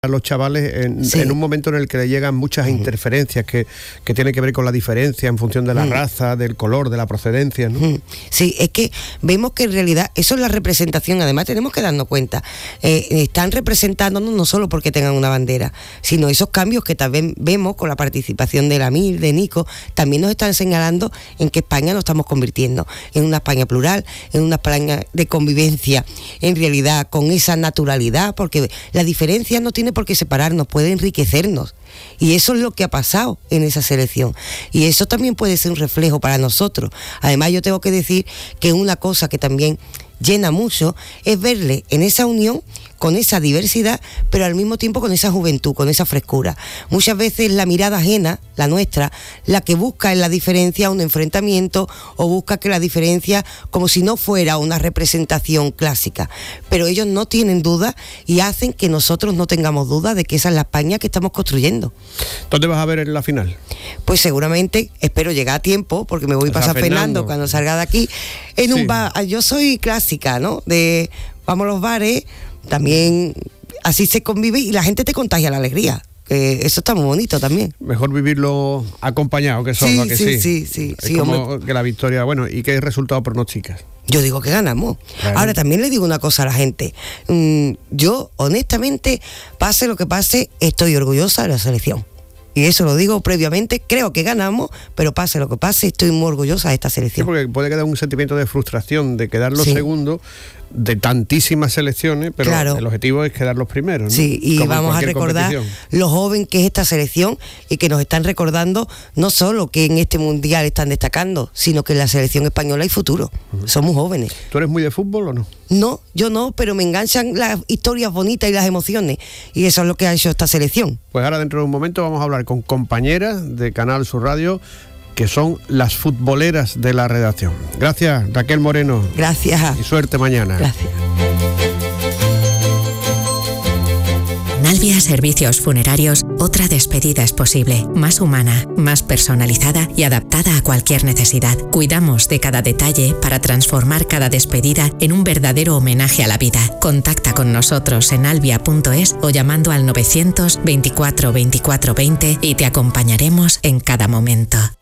a los chavales en un momento en el que le llegan muchas interferencias que tienen que ver con la diferencia en función de la raza, del color, de la procedencia, ¿no? Sí, es que vemos que en realidad eso es la representación. Además tenemos que darnos cuenta, están representándonos no solo porque tengan una bandera, sino esos cambios que también vemos con la participación de la Mir, de Nico, también nos están señalando en que España nos estamos convirtiendo en una España plural, en una España de convivencia, en realidad con esa naturalidad, porque la diferencia no tiene por qué separarnos, puede enriquecernos, y eso es lo que ha pasado en esa selección, y eso también puede ser un reflejo para nosotros. Además, yo tengo que decir que una cosa que también llena mucho es verle en esa unión, con esa diversidad, pero al mismo tiempo con esa juventud, con esa frescura. Muchas veces la mirada ajena, la nuestra, la que busca en la diferencia un enfrentamiento, o busca que la diferencia como si no fuera una representación clásica, pero ellos no tienen duda y hacen que nosotros no tengamos duda de que esa es la España que estamos construyendo. ¿Dónde vas a ver en la final? Pues seguramente, espero llegar a tiempo, porque me voy para San Fernando cuando salga de aquí, en un bar. Yo soy clásica, ¿no? Vamos a los bares, también así se convive y la gente te contagia la alegría. Eso está muy bonito también. Mejor vivirlo acompañado que solo, sí. Es como que la victoria, bueno, ¿y qué resultado pronosticas? Yo digo que ganamos. Claro. Ahora también le digo una cosa a la gente. Yo, honestamente, pase lo que pase, estoy orgullosa de la selección. Y eso lo digo previamente, creo que ganamos, pero pase lo que pase, estoy muy orgullosa de esta selección. Sí, porque puede quedar un sentimiento de frustración de quedar los segundos de tantísimas selecciones, pero claro, el objetivo es quedar los primeros, ¿no? Sí, y como vamos a recordar lo joven que es esta selección, y que nos están recordando no solo que en este mundial están destacando, sino que en la selección española hay futuro. Somos jóvenes. ¿Tú eres muy de fútbol o no? No, yo no, pero me enganchan las historias bonitas y las emociones, y eso es lo que ha hecho esta selección. Pues ahora, dentro de un momento, vamos a hablar con compañeras de Canal Sur Radio, que son las futboleras de la redacción. Gracias, Raquel Moreno. Gracias. Y suerte mañana. Gracias. En Albia Servicios Funerarios, otra despedida es posible, más humana, más personalizada y adaptada a cualquier necesidad. Cuidamos de cada detalle para transformar cada despedida en un verdadero homenaje a la vida. Contacta con nosotros en albia.es o llamando al 900 24 24 20 y te acompañaremos en cada momento.